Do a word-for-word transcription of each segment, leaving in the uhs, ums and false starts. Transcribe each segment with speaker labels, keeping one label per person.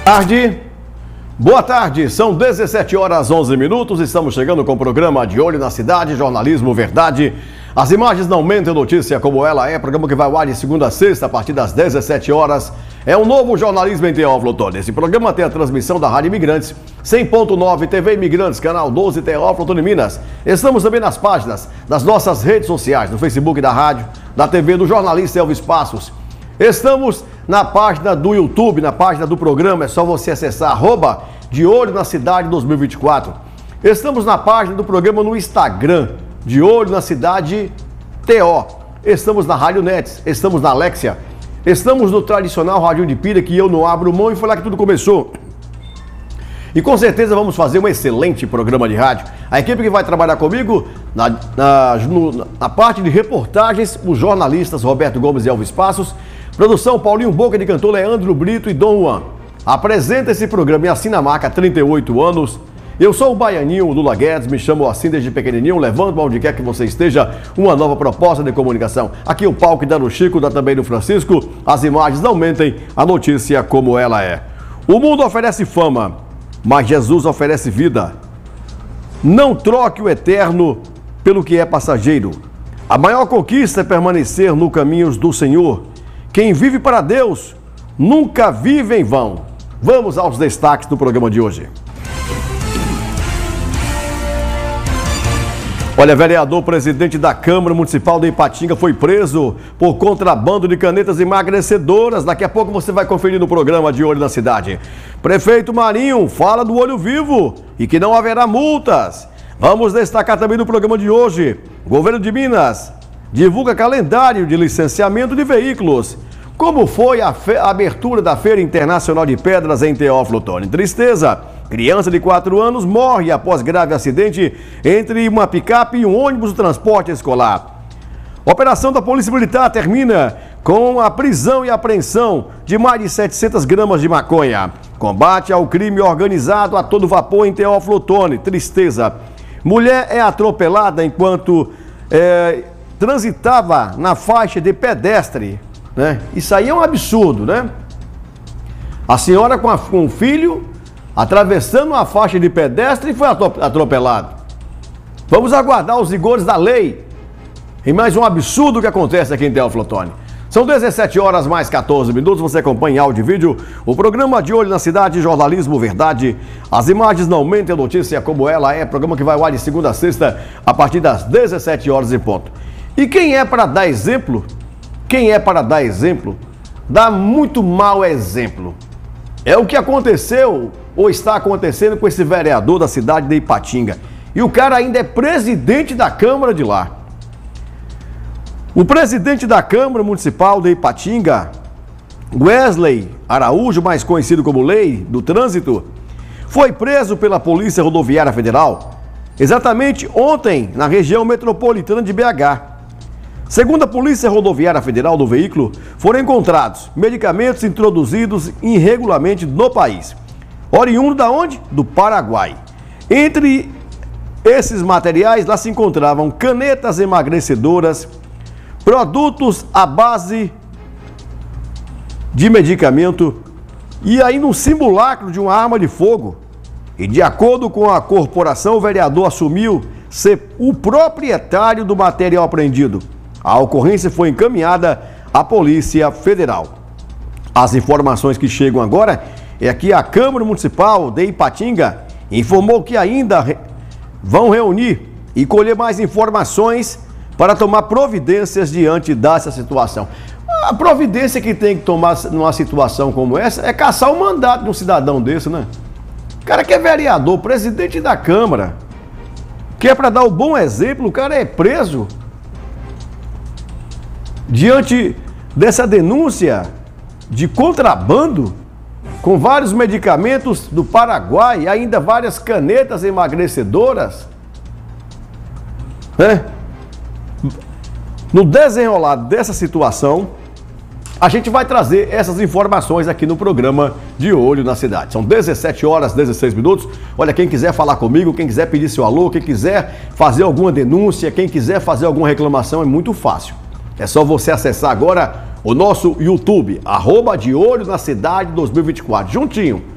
Speaker 1: Tarde. Boa tarde, são dezessete horas onze minutos, estamos chegando com o programa De Olho na Cidade, jornalismo verdade. As imagens não mentem, notícia como ela é, programa que vai ao ar de segunda a sexta a partir das dezessete horas. É um novo jornalismo em Teófilo Otoni. Esse programa tem a transmissão da Rádio Imigrantes, cem ponto nove T V Imigrantes, canal doze Teófilo Otoni Minas. Estamos também nas páginas das nossas redes sociais, no Facebook da rádio, da T V do jornalista Elvis Passos. Estamos na página do YouTube, na página do programa, é só você acessar arroba De Olho na Cidade dois mil e vinte e quatro. Estamos na página do programa no Instagram, De Olho na Cidade T O. Estamos na Rádio Nets, estamos na Alexia, estamos no tradicional Rádio de Pilha, que eu não abro mão, e foi lá que tudo começou. E com certeza vamos fazer um excelente programa de rádio. A equipe que vai trabalhar comigo na, na, no, na parte de reportagens, os jornalistas Roberto Gomes e Elvis Passos. Produção Paulinho Boca de Cantor, Leandro Brito e Dom Juan. Apresenta esse programa e assina a marca há trinta e oito anos. Eu sou o baianinho Lula Guedes, me chamo assim desde pequenininho, levando onde quer que você esteja uma nova proposta de comunicação. Aqui o palco dá no Chico, dá também no Francisco. As imagens não mentem, a notícia como ela é. O mundo oferece fama, mas Jesus oferece vida. Não troque o eterno pelo que é passageiro. A maior conquista é permanecer no caminho do Senhor. Quem vive para Deus nunca vive em vão. Vamos aos destaques do programa de hoje. Olha, vereador presidente da Câmara Municipal de Ipatinga foi preso por contrabando de canetas emagrecedoras. Daqui a pouco você vai conferir no programa De Olho na Cidade. Prefeito Marinho fala do olho vivo e que não haverá multas. Vamos destacar também no programa de hoje. Governo de Minas divulga calendário de licenciamento de veículos. Como foi a, a abertura da Feira Internacional de Pedras em Teófilo Otoni? Tristeza. Criança de quatro anos morre após grave acidente entre uma picape e um ônibus de transporte escolar. A operação da Polícia Militar termina com a prisão e apreensão de mais de setecentas gramas de maconha. Combate ao crime organizado a todo vapor em Teófilo Otoni. Tristeza. Mulher é atropelada enquanto é, transitava na faixa de pedestre. Né? Isso aí é um absurdo, né? A senhora com, a, com o filho atravessando uma faixa de pedestre e foi atropelado. Vamos aguardar os rigores da lei. E mais um absurdo que acontece aqui em Teófilo Otoni. São dezessete horas mais quatorze minutos, você acompanha em áudio e vídeo o programa De Olho na Cidade, jornalismo verdade. As imagens não mentem, a notícia como ela é, programa que vai ao ar de segunda a sexta a partir das dezessete horas em ponto. E quem é para dar exemplo, quem é para dar exemplo, dá muito mau exemplo. É o que aconteceu ou está acontecendo com esse vereador da cidade de Ipatinga. E o cara ainda é presidente da Câmara de lá. O presidente da Câmara Municipal de Ipatinga, Wesley Araújo, mais conhecido como Lei do Trânsito, foi preso pela Polícia Rodoviária Federal exatamente ontem na região metropolitana de B H. Segundo a Polícia Rodoviária Federal, do veículo foram encontrados medicamentos introduzidos irregularmente no país. Oriundo da onde? Do Paraguai. Entre esses materiais, lá se encontravam canetas emagrecedoras, produtos à base de medicamento e ainda um simulacro de uma arma de fogo. E de acordo com a corporação, o vereador assumiu ser o proprietário do material apreendido. A ocorrência foi encaminhada à Polícia Federal. As informações que chegam agora é que a Câmara Municipal de Ipatinga informou que ainda re... vão reunir e colher mais informações para tomar providências diante dessa situação. A providência que tem que tomar numa situação como essa é caçar o mandato de um cidadão desse, né? O cara que é vereador, presidente da Câmara, que é para dar o bom exemplo, o cara é preso diante dessa denúncia de contrabando com vários medicamentos do Paraguai e ainda várias canetas emagrecedoras, né? No desenrolar dessa situação, a gente vai trazer essas informações aqui no programa De Olho na Cidade. São dezessete horas, dezesseis minutos. Olha, quem quiser falar comigo, quem quiser pedir seu alô, quem quiser fazer alguma denúncia, quem quiser fazer alguma reclamação, é muito fácil. É só você acessar agora o nosso YouTube, arroba De Olho na Cidade dois mil e vinte e quatro, juntinho.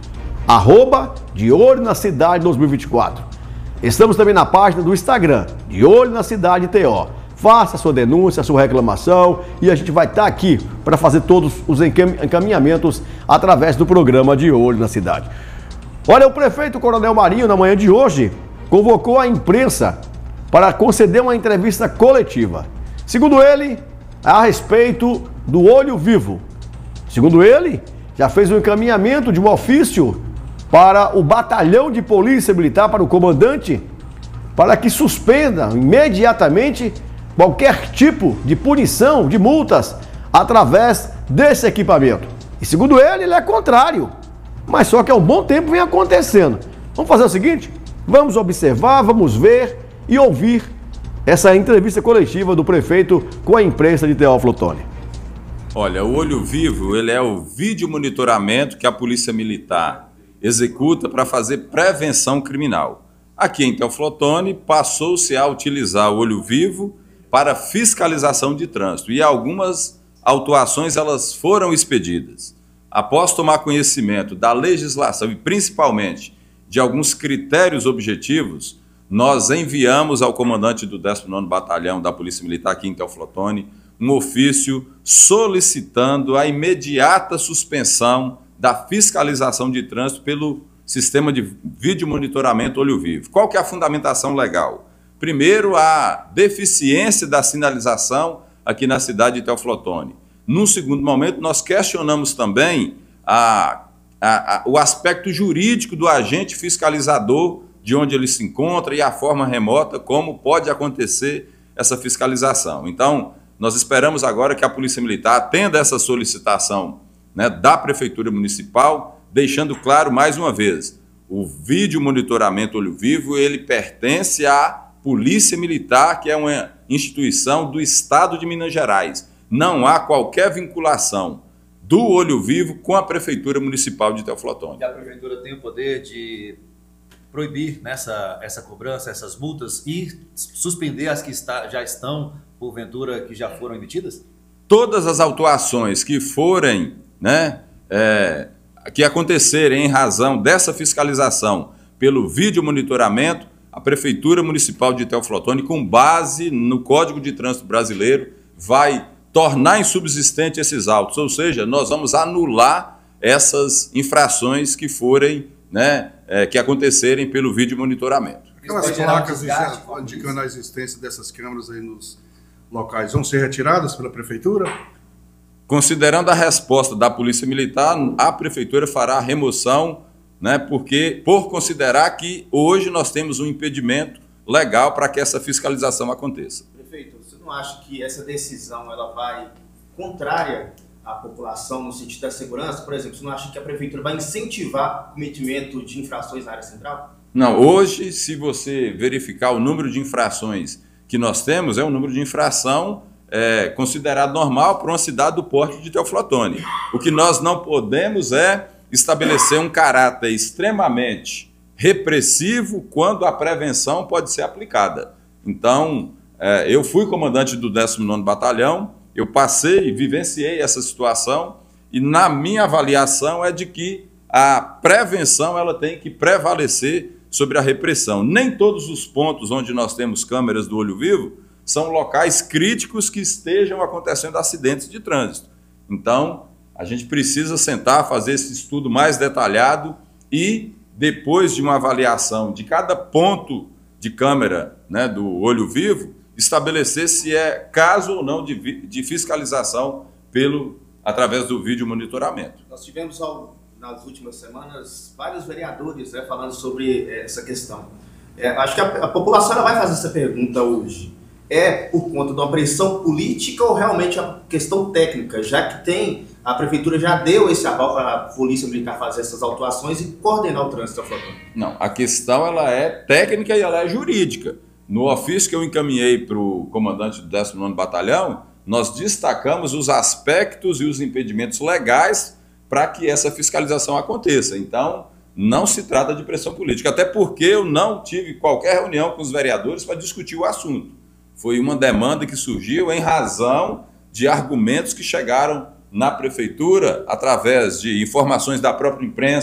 Speaker 1: arroba De Olho na Cidade dois mil e vinte e quatro. Estamos também na página do Instagram, De Olho na Cidade T O. Faça a sua denúncia, a sua reclamação e a gente vai estar aqui para fazer todos os encaminhamentos através do programa De Olho na Cidade. Olha, o prefeito Coronel Marinho, na manhã de hoje, convocou a imprensa para conceder uma entrevista coletiva. Segundo ele, a respeito do olho vivo. Segundo ele, já fez um encaminhamento de um ofício para o batalhão de polícia militar, para o comandante, para que suspenda imediatamente qualquer tipo de punição, de multas, através desse equipamento. E segundo ele, ele é contrário. Mas só que há um bom tempo vem acontecendo. Vamos fazer o seguinte? Vamos observar, vamos ver e ouvir essa entrevista coletiva do prefeito com a imprensa de Teófilo Otoni.
Speaker 2: Olha, o olho vivo, ele é o vídeo monitoramento que a Polícia Militar executa para fazer prevenção criminal. Aqui em Teófilo Otoni passou-se a utilizar o olho vivo para fiscalização de trânsito e algumas autuações elas foram expedidas. Após tomar conhecimento da legislação e principalmente de alguns critérios objetivos, nós enviamos ao comandante do décimo nono Batalhão da Polícia Militar aqui em Teófilo Otoni um ofício solicitando a imediata suspensão da fiscalização de trânsito pelo sistema de vídeo monitoramento olho vivo. Qual que é a fundamentação legal? Primeiro, a deficiência da sinalização aqui na cidade de Teófilo Otoni. Num segundo momento, nós questionamos também a, a, a, o aspecto jurídico do agente fiscalizador, de onde ele se encontra e a forma remota como pode acontecer essa fiscalização. Então, nós esperamos agora que a Polícia Militar atenda essa solicitação, né, da Prefeitura Municipal, deixando claro mais uma vez, o vídeo monitoramento olho vivo, ele pertence à Polícia Militar, que é uma instituição do Estado de Minas Gerais. Não há qualquer vinculação do olho vivo com a Prefeitura Municipal de Teófilo Otoni.
Speaker 3: E a Prefeitura tem o poder de proibir nessa, essa cobrança, essas multas e suspender as que está, já estão, porventura, que já foram emitidas?
Speaker 2: Todas as autuações que forem, né, é, que acontecerem em razão dessa fiscalização pelo vídeo monitoramento, a Prefeitura Municipal de Teófilo Otoni, com base no Código de Trânsito Brasileiro, vai tornar insubsistente esses autos, ou seja, nós vamos anular essas infrações que forem, né, é, que acontecerem pelo vídeo monitoramento.
Speaker 4: Aquelas placas indicando a existência dessas câmeras aí nos locais vão ser retiradas pela Prefeitura?
Speaker 2: Considerando a resposta da Polícia Militar, a Prefeitura fará a remoção, né, porque, por considerar que hoje nós temos um impedimento legal para que essa fiscalização aconteça.
Speaker 5: Prefeito, você não acha que essa decisão ela vai contrária à população no sentido da segurança? Por exemplo, você não acha que a Prefeitura vai incentivar o cometimento de infrações na área central?
Speaker 2: Não, hoje, se você verificar o número de infrações que nós temos, é um número de infração é, considerado normal para uma cidade do porte de Teófilo Otoni. O que nós não podemos é estabelecer um caráter extremamente repressivo quando a prevenção pode ser aplicada. Então, é, eu fui comandante do décimo nono Batalhão, eu passei e vivenciei essa situação e na minha avaliação é de que a prevenção ela tem que prevalecer sobre a repressão. Nem todos os pontos onde nós temos câmeras do olho vivo são locais críticos que estejam acontecendo acidentes de trânsito. Então, a gente precisa sentar, fazer esse estudo mais detalhado e, depois de uma avaliação de cada ponto de câmera, né, do olho vivo, estabelecer se é caso ou não de, de fiscalização pelo, através do vídeo monitoramento.
Speaker 5: Nós tivemos, ao, nas últimas semanas, vários vereadores, né, falando sobre essa questão. É, acho que a, a população ela vai fazer essa pergunta hoje. É por conta de uma pressão política ou realmente a questão técnica, já que tem, a Prefeitura já deu esse aval para a Polícia Militar fazer essas autuações e coordenar o trânsito?
Speaker 2: Não, a questão ela é técnica e ela é jurídica. No ofício que eu encaminhei para o comandante do décimo nono Batalhão, nós destacamos os aspectos e os impedimentos legais para que essa fiscalização aconteça. Então, não se trata de pressão política, até porque eu não tive qualquer reunião com os vereadores para discutir o assunto. Foi uma demanda que surgiu em razão de argumentos que chegaram na Prefeitura através de informações da própria imprensa,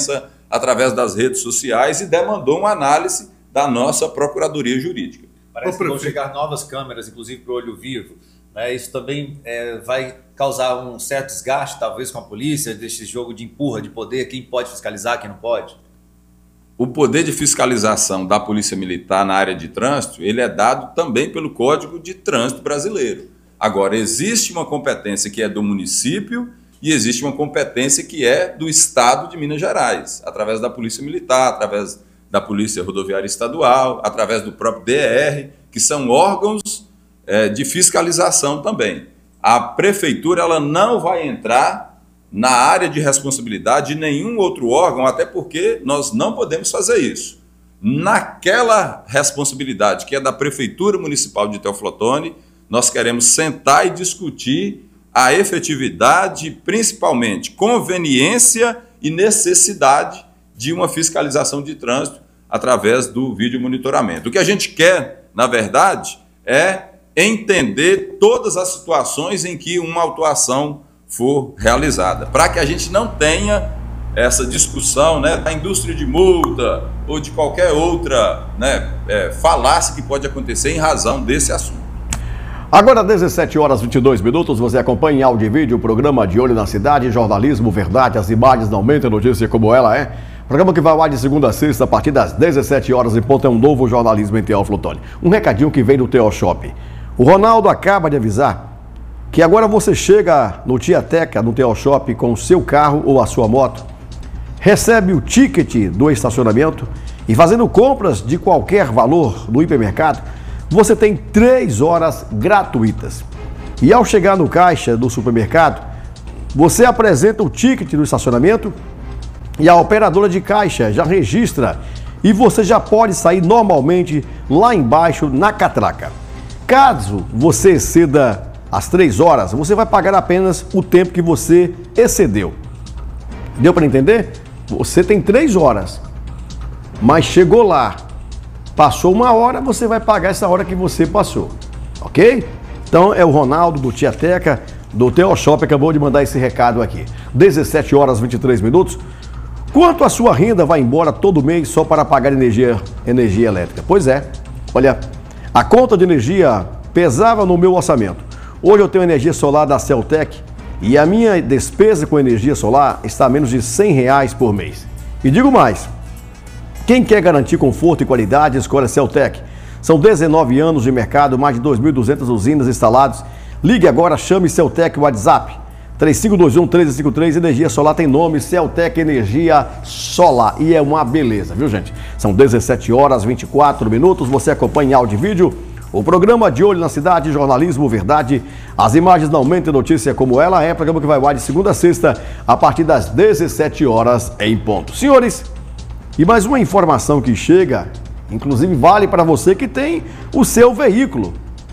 Speaker 2: através das redes sociais e demandou uma análise da nossa Procuradoria Jurídica.
Speaker 3: Parece que vão chegar novas câmeras, inclusive para o olho vivo. Né? Isso também é, vai causar um certo desgaste, talvez, com a polícia, desse jogo de empurra, de poder, quem pode fiscalizar, quem não pode?
Speaker 2: O poder de fiscalização da Polícia Militar na área de trânsito, ele é dado também pelo Código de Trânsito Brasileiro. Agora, existe uma competência que é do município e existe uma competência que é do Estado de Minas Gerais, através da Polícia Militar, através da Polícia Rodoviária Estadual, através do próprio D R, que são órgãos é, de fiscalização também. A Prefeitura ela não vai entrar na área de responsabilidade de nenhum outro órgão, até porque nós não podemos fazer isso. Naquela responsabilidade que é da Prefeitura Municipal de Teoflotone, nós queremos sentar e discutir a efetividade, principalmente conveniência e necessidade de uma fiscalização de trânsito através do vídeo monitoramento. O que a gente quer, na verdade, é entender todas as situações em que uma autuação for realizada, para que a gente não tenha essa discussão, né, da indústria de multa ou de qualquer outra, né, é, falácia que pode acontecer em razão desse assunto.
Speaker 1: Agora, dezessete horas e vinte e dois minutos, você acompanha em áudio e vídeo o programa De Olho na Cidade, jornalismo, verdade, as imagens não aumentam, notícia como ela é. Programa que vai ao ar de segunda a sexta, a partir das dezessete horas em ponto, é um novo jornalismo em Teoflotone. Um recadinho que vem do Teo Shop. O Ronaldo acaba de avisar que agora você chega no Tiateca, no Teo Shop, com o seu carro ou a sua moto, recebe o ticket do estacionamento e fazendo compras de qualquer valor no hipermercado, você tem três horas gratuitas. E ao chegar no caixa do supermercado, você apresenta o ticket do estacionamento e a operadora de caixa já registra e você já pode sair normalmente lá embaixo na catraca. Caso você exceda as três horas, você vai pagar apenas o tempo que você excedeu. Deu para entender? Você tem três horas, mas chegou lá, passou uma hora, você vai pagar essa hora que você passou, ok? Então é o Ronaldo do Tiateca, do Teo Shop, acabou de mandar esse recado aqui. dezessete horas e vinte e três minutos. Quanto a sua renda vai embora todo mês só para pagar energia, energia elétrica? Pois é, olha, a conta de energia pesava no meu orçamento. Hoje eu tenho energia solar da Celtec e a minha despesa com energia solar está a menos de cem reais por mês. E digo mais, quem quer garantir conforto e qualidade, escolhe a Celtec. São dezenove anos de mercado, mais de dois mil e duzentas usinas instaladas. Ligue agora, chame Celtec WhatsApp. três cinco dois um, três cinco três, energia solar tem nome, Celtec Energia Solar. E é uma beleza, viu gente? São dezessete horas e vinte e quatro minutos, você acompanha em áudio e vídeo o programa De Olho na Cidade, jornalismo, verdade, as imagens não mentem, notícia como ela é, programa que vai ao ar de segunda a sexta, a partir das dezessete horas em ponto. Senhores, e mais uma informação que chega, inclusive vale para você que tem o seu veículo.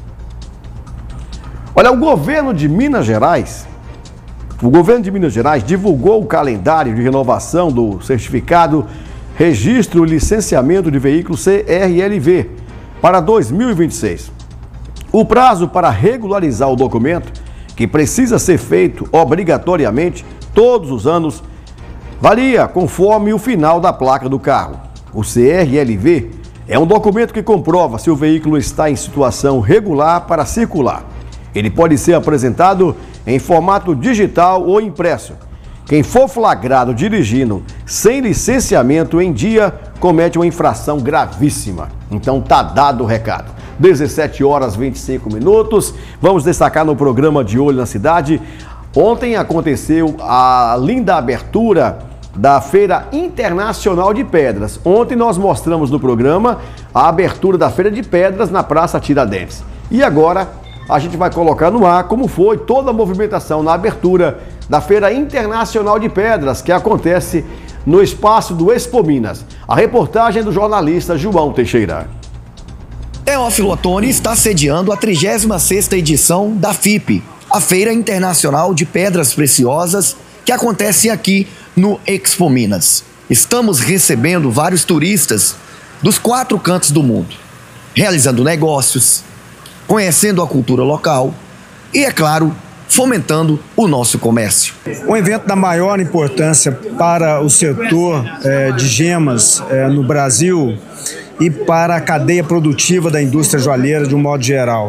Speaker 1: Olha, o governo de Minas Gerais, o governo de Minas Gerais divulgou o calendário de renovação do certificado Registro e Licenciamento de Veículo C R L V para dois mil e vinte e seis. O prazo para regularizar o documento, que precisa ser feito obrigatoriamente todos os anos, varia conforme o final da placa do carro. O C R L V é um documento que comprova se o veículo está em situação regular para circular. Ele pode ser apresentado em formato digital ou impresso. Quem for flagrado dirigindo sem licenciamento em dia, comete uma infração gravíssima. Então tá dado o recado. dezessete horas e vinte e cinco minutos. Vamos destacar no programa De Olho na Cidade. Ontem aconteceu a linda abertura da Feira Internacional de Pedras. Ontem nós mostramos no programa a abertura da Feira de Pedras na Praça Tiradentes. E agora a gente vai colocar no ar como foi toda a movimentação na abertura da Feira Internacional de Pedras, que acontece no espaço do Expo Minas. A reportagem é do jornalista João Teixeira.
Speaker 6: Teófilo Otoni está sediando a trigésima sexta edição da F I P, a Feira Internacional de Pedras Preciosas, que acontece aqui no Expo Minas. Estamos recebendo vários turistas dos quatro cantos do mundo, realizando negócios, conhecendo a cultura local e, é claro, fomentando o nosso comércio.
Speaker 7: Um evento da maior importância para o setor é, de gemas é, no Brasil e para a cadeia produtiva da indústria joalheira de um modo geral.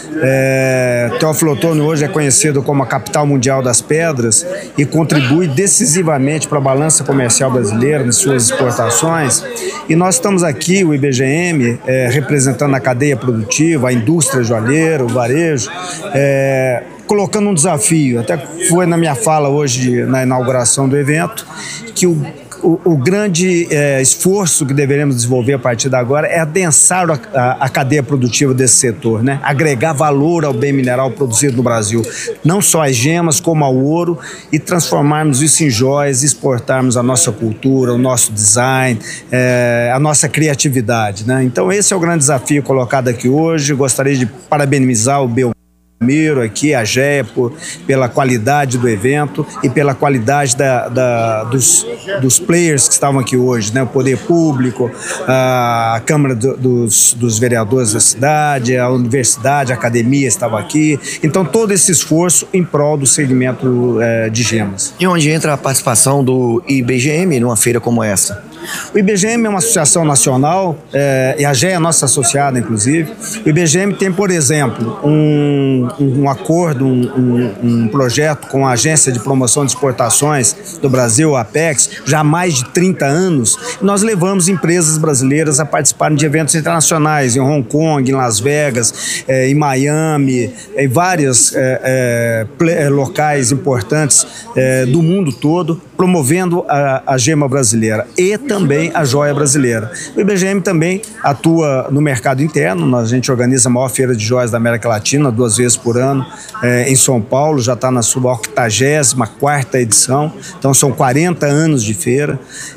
Speaker 7: É, Teófilo Otoni hoje é conhecido como a capital mundial das pedras e contribui decisivamente para a balança comercial brasileira nas suas exportações, e nós estamos aqui, o I B G M, é, representando a cadeia produtiva, a indústria joalheira, o varejo, é, colocando um desafio. Até foi na minha fala hoje na inauguração do evento que o O, o grande é, esforço que deveremos desenvolver a partir de agora é adensar a, a, a cadeia produtiva desse setor, né? Agregar valor ao bem mineral produzido no Brasil, não só as gemas como ao ouro, e transformarmos isso em joias, exportarmos a nossa cultura, o nosso design, é, a nossa criatividade, né? Então esse é o grande desafio colocado aqui hoje. Gostaria de parabenizar o Belmiro aqui, a GEA, por, pela qualidade do evento e pela qualidade da, da, dos, dos players que estavam aqui hoje, né? O Poder Público, a Câmara do, dos, dos Vereadores da cidade, a Universidade, a Academia estava aqui. Então todo esse esforço em prol do segmento é, de gemas.
Speaker 6: E onde entra a participação do I B G M numa feira como essa?
Speaker 7: O I B G M é uma associação nacional, é, e a GEA é nossa associada, inclusive. O I B G M tem, por exemplo, um, um acordo, um, um, um projeto com a Agência de Promoção de Exportações do Brasil, a Apex, já há mais de trinta anos. Nós levamos empresas brasileiras a participarem de eventos internacionais, em Hong Kong, em Las Vegas, é, em Miami, em vários é, é, locais importantes é, do mundo todo, promovendo a, a gema brasileira e também a joia brasileira. O I B G M também atua no mercado interno. A gente organiza a maior feira de joias da América Latina, duas vezes por ano, é, em São Paulo, já está na sua octagésima quarta edição, então são quarenta anos de feira,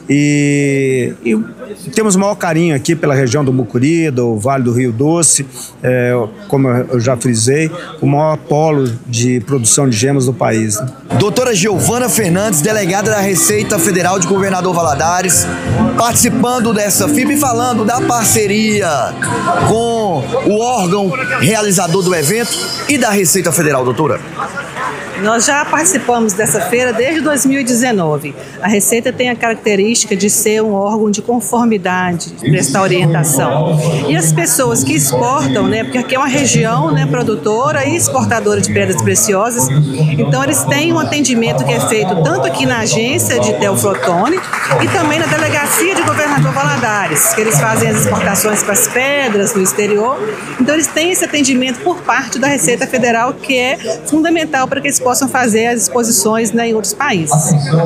Speaker 7: e, e temos o maior carinho aqui pela região do Mucuri, do Vale do Rio Doce, é, como eu já frisei, o maior polo de produção de gemas do país, né?
Speaker 6: Doutora Giovana Fernandes, delegada da Receita Federal de Governador Valadares, participando dessa F I P e falando da parceria com o órgão realizador do evento e da Receita Federal, doutora.
Speaker 8: Nós já participamos dessa feira desde dois mil e dezenove. A Receita tem a característica de ser um órgão de conformidade, de prestar orientação. E as pessoas que exportam, né, porque aqui é uma região, né, produtora e exportadora de pedras preciosas, então eles têm um atendimento que é feito tanto aqui na agência de Teófilo Otoni e também na delegacia de Governador Valadares, que eles fazem as exportações para as pedras no exterior. Então eles têm esse atendimento por parte da Receita Federal, que é fundamental para que eles possam fazer as exposições, né, em outros países.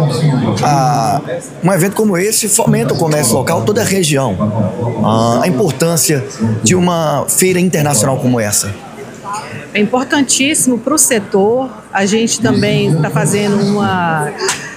Speaker 6: Ah, um evento como esse fomenta o comércio local, toda a região. Ah, a importância de uma feira internacional como essa.
Speaker 8: É importantíssimo para o setor. A gente também está fazendo uma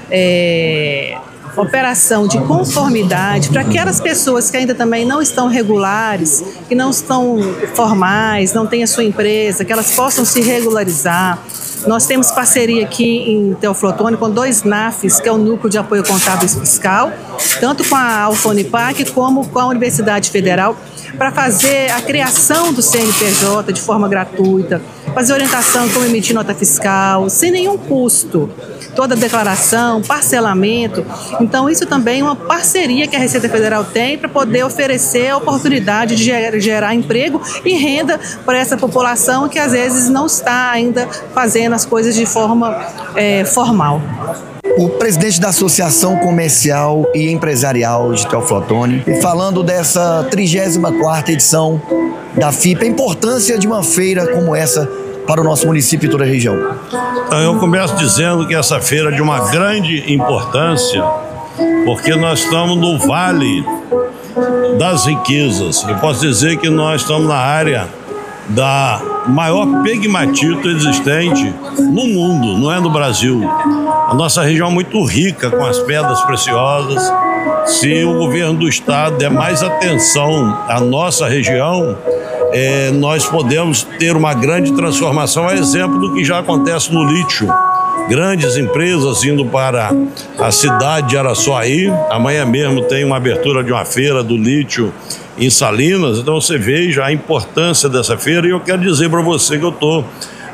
Speaker 8: é, operação de conformidade para aquelas pessoas que ainda também não estão regulares, que não estão formais, não têm a sua empresa, que elas possam se regularizar. Nós temos parceria aqui em Teófilo Otoni com dois N A Fs, que é o Núcleo de Apoio Contábil e Fiscal, tanto com a Alfa Unipac como com a Universidade Federal, para fazer a criação do C N P J de forma gratuita, fazer orientação como emitir nota fiscal, sem nenhum custo, toda a declaração, parcelamento. Então isso também é uma parceria que a Receita Federal tem para poder oferecer a oportunidade de gerar, gerar emprego e renda para essa população que às vezes não está ainda fazendo as coisas de forma é, formal.
Speaker 6: O presidente da Associação Comercial e Empresarial de Teófilo Otoni, falando dessa trigésima quarta edição da F I P, a importância de uma feira como essa para o nosso município e toda a região.
Speaker 9: Eu começo dizendo que essa feira é de uma grande importância, porque nós estamos no Vale das Riquezas. Eu posso dizer que nós estamos na área da maior pegmatito existente no mundo, não é no Brasil. A nossa região é muito rica com as pedras preciosas. Se o governo do estado der mais atenção à nossa região, é, nós podemos ter uma grande transformação, a exemplo do que já acontece no lítio. Grandes empresas indo para a cidade de Araçuaí. Amanhã mesmo tem uma abertura de uma feira do lítio em Salinas. Então você veja a importância dessa feira, e eu quero dizer para você que eu estou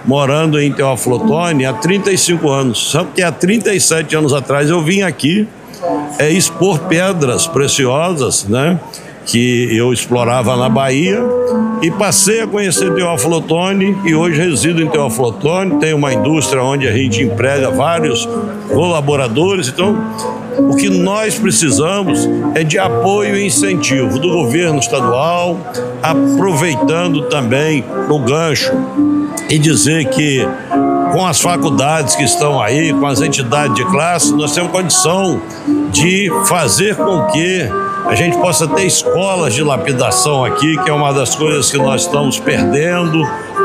Speaker 9: morando em Teófilo Otoni há trinta e cinco anos. Sabe que há trinta e sete anos atrás eu vim aqui é, expor pedras preciosas, né, que eu explorava na Bahia, e passei a conhecer Teófilo Otoni e hoje resido em Teófilo Otoni. Tem uma indústria onde a gente emprega vários colaboradores. Então, o que nós precisamos é de apoio e incentivo do governo estadual, aproveitando também o gancho e dizer que com as faculdades que estão aí, com as entidades de classe, nós temos condição de fazer com que a gente possa ter escolas de lapidação aqui, que é uma das coisas que nós estamos perdendo,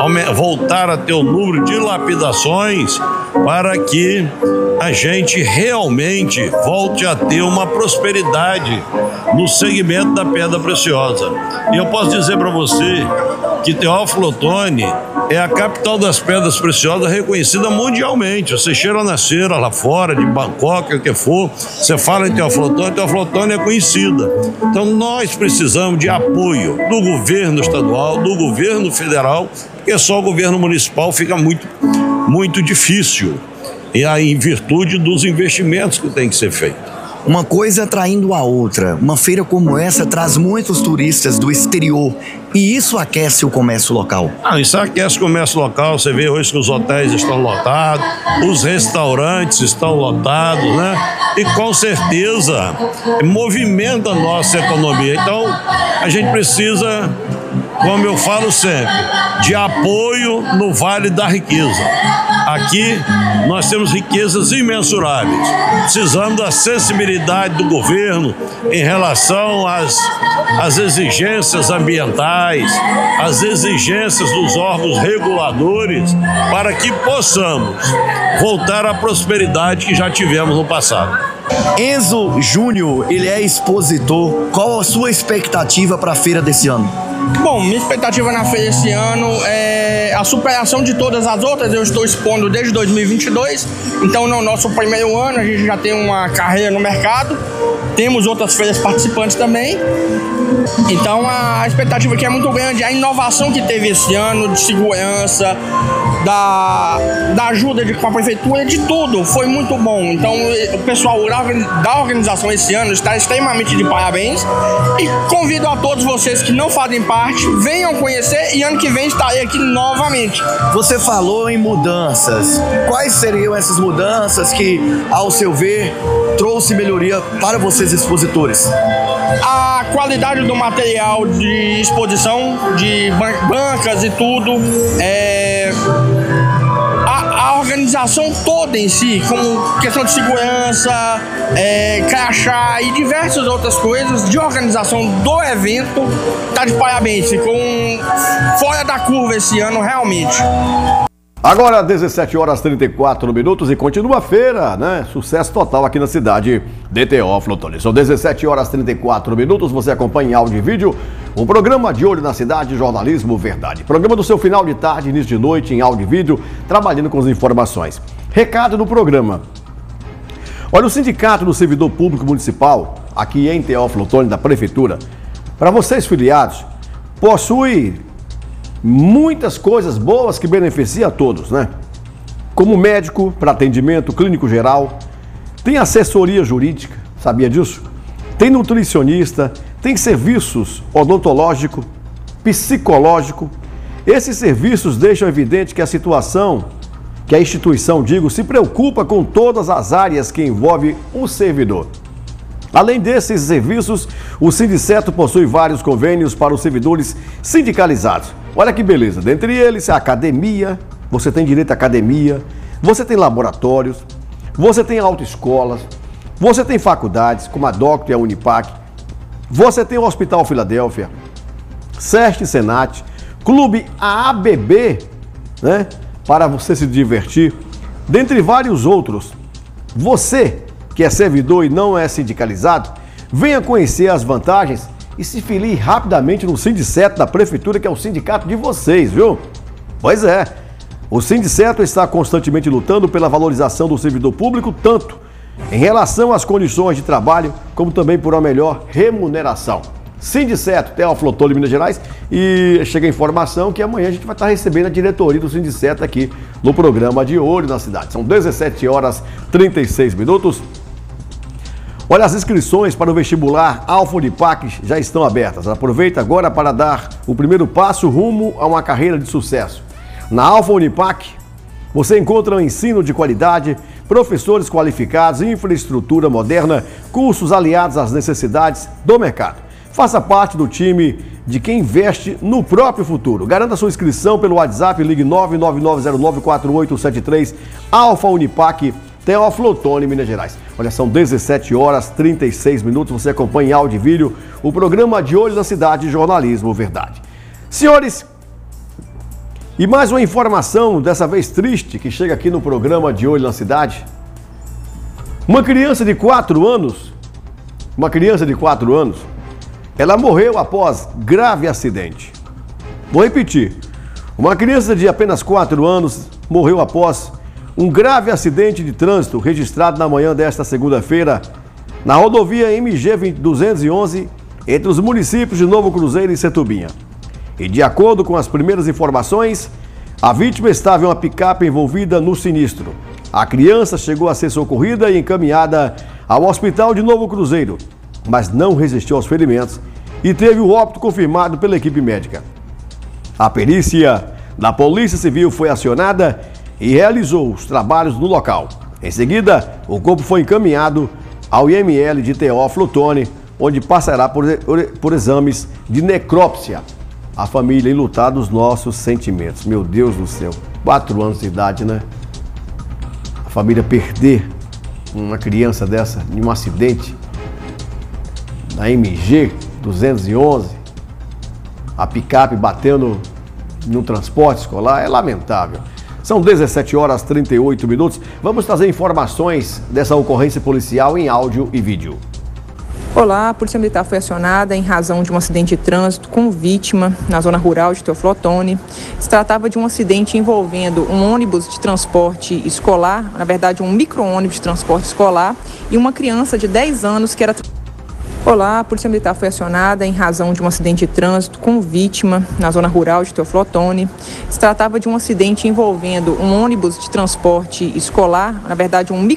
Speaker 9: voltar a ter o número de lapidações para que a gente realmente volte a ter uma prosperidade no segmento da pedra preciosa. E eu posso dizer para você que Teófilo Otoni é a capital das pedras preciosas reconhecida mundialmente. Você cheira na feira lá fora, de Bangkok, o que for, você fala em Teófilo Otoni, Teófilo Otoni é conhecida. Então nós precisamos de apoio do governo estadual, do governo federal, porque só o governo municipal fica muito, muito difícil. E aí, em virtude dos investimentos que tem que ser feito.
Speaker 6: Uma coisa atraindo a outra. Uma feira como essa traz muitos turistas do exterior e isso aquece o comércio local.
Speaker 9: Ah, isso aquece o comércio local. Você vê hoje que os hotéis estão lotados, os restaurantes estão lotados, né? E com certeza movimenta a nossa economia. Então, a gente precisa, como eu falo sempre, de apoio no Vale da Riqueza. Aqui nós temos riquezas imensuráveis. Precisamos da sensibilidade do governo em relação às, às exigências ambientais, às exigências dos órgãos reguladores, para que possamos voltar à prosperidade que já tivemos no passado.
Speaker 6: Enzo Júnior, ele é expositor. Qual a sua expectativa para a feira desse ano?
Speaker 10: Bom, minha expectativa na feira esse ano é a superação de todas as outras. Eu estou expondo desde dois mil e vinte e dois, então no nosso primeiro ano a gente já tem uma carreira no mercado. Temos outras feiras participantes também. Então a expectativa aqui é muito grande. A inovação que teve esse ano de segurança, da, da ajuda de, com a prefeitura, de tudo, foi muito bom. Então o pessoal da organização esse ano está extremamente de parabéns. E convido a todos vocês que não fazem parte, venham conhecer e ano que vem estarei aqui novamente.
Speaker 6: Você falou em mudanças. Quais seriam essas mudanças que, ao seu ver, trouxe melhoria para vocês expositores?
Speaker 10: A qualidade do material de exposição, de bancas e tudo, é... a, a organização toda em si, como questão de segurança, é, crachá e diversas outras coisas de organização do evento, tá de parabéns, ficou um... fora da curva esse ano realmente.
Speaker 1: Agora, dezessete horas e trinta e quatro minutos e continua a feira, né? Sucesso total aqui na cidade de Teófilo Otoni. São dezessete horas e trinta e quatro minutos, você acompanha em áudio e vídeo um programa de olho na cidade, Jornalismo Verdade. Programa do seu final de tarde, início de noite, em áudio e vídeo, trabalhando com as informações. Recado do programa. Olha, o Sindicato do Servidor Público Municipal, aqui em Teófilo Otoni, da Prefeitura, para vocês filiados, possui muitas coisas boas que beneficiam a todos, né? Como médico para atendimento clínico geral, tem assessoria jurídica, sabia disso? Tem nutricionista, tem serviços odontológico, psicológico. Esses serviços deixam evidente que a situação, que a instituição, digo, se preocupa com todas as áreas que envolvem o servidor. Além desses serviços, o Sindiceto possui vários convênios para os servidores sindicalizados. Olha que beleza, dentre eles a academia, você tem direito à academia, você tem laboratórios, você tem autoescolas, você tem faculdades como a Docto e a Unipac, você tem o Hospital Filadélfia, SESC e Senat, Clube A A B B, né, para você se divertir, dentre vários outros. Você que é servidor e não é sindicalizado, venha conhecer as vantagens e se filie rapidamente no Sindiceto da Prefeitura, que é o sindicato de vocês, viu? Pois é, o Sindiceto está constantemente lutando pela valorização do servidor público, tanto em relação às condições de trabalho, como também por uma melhor remuneração. Sindiceto, Teófilo Otoni, Minas Gerais. E chega a informação que amanhã a gente vai estar recebendo a diretoria do Sindiceto aqui no programa De Olho na Cidade. São dezessete horas e trinta e seis minutos. Olha, as inscrições para o vestibular Alfa Unipac já estão abertas. Aproveita agora para dar o primeiro passo rumo a uma carreira de sucesso. Na Alfa Unipac, você encontra um ensino de qualidade, professores qualificados, infraestrutura moderna, cursos aliados às necessidades do mercado. Faça parte do time de quem investe no próprio futuro. Garanta sua inscrição pelo WhatsApp, ligue nove nove nove zero nove quatro oito sete três, Alfa Unipac, Teófilo Otoni, Minas Gerais. Olha, são dezessete horas e trinta e seis minutos, você acompanha em áudio e vídeo o programa De Olho na Cidade, Jornalismo Verdade. Senhores, e mais uma informação, dessa vez triste, que chega aqui no programa De Olho na Cidade. Uma criança de quatro anos, uma criança de quatro anos, ela morreu após grave acidente. Vou repetir. Uma criança de apenas quatro anos morreu após um grave acidente de trânsito registrado na manhã desta segunda-feira na rodovia M G duzentos e onze entre os municípios de Novo Cruzeiro e Setubinha. E de acordo com as primeiras informações, a vítima estava em uma picape envolvida no sinistro. A criança chegou a ser socorrida e encaminhada ao hospital de Novo Cruzeiro, mas não resistiu aos ferimentos e teve o óbito confirmado pela equipe médica. A perícia da Polícia Civil foi acionada e realizou os trabalhos no local. Em seguida, o corpo foi encaminhado ao I M L de Teófilo Otoni, onde passará por, por exames de necrópsia. A família enlutada, os nossos sentimentos. Meu Deus do céu, quatro anos de idade, né? A família perder uma criança dessa em um acidente na M G duzentos e onze, a picape batendo no transporte escolar, é lamentável. São dezessete horas e trinta e oito minutos. Vamos trazer informações dessa ocorrência policial em áudio e vídeo.
Speaker 11: Olá, a Polícia Militar foi acionada em razão de um acidente de trânsito com vítima na zona rural de Teófilo Otoni. Se tratava de um acidente envolvendo um ônibus de transporte escolar, na verdade um micro-ônibus de transporte escolar, e uma criança de dez anos que era... Olá, a Polícia Militar foi acionada em razão de um acidente de trânsito com vítima na zona rural de Teófilo Otoni. Se tratava de um acidente envolvendo um ônibus de transporte escolar, na verdade um